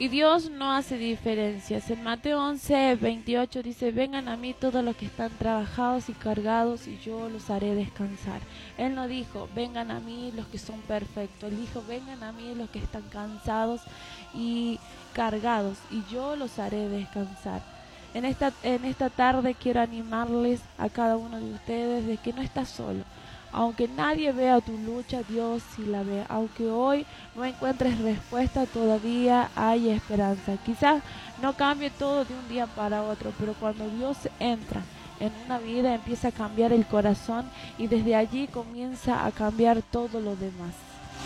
Y Dios no hace diferencias. En Mateo 11:28 dice, vengan a mí todos los que están trabajados y cargados y yo los haré descansar. Él no dijo, vengan a mí los que son perfectos. Él dijo, vengan a mí los que están cansados y cargados y yo los haré descansar. En esta tarde quiero animarles a cada uno de ustedes de que no estás solo. Aunque nadie vea tu lucha, Dios sí la ve. Aunque hoy no encuentres respuesta, todavía hay esperanza. Quizás no cambie todo de un día para otro, pero cuando Dios entra en una vida empieza a cambiar el corazón y desde allí comienza a cambiar todo lo demás.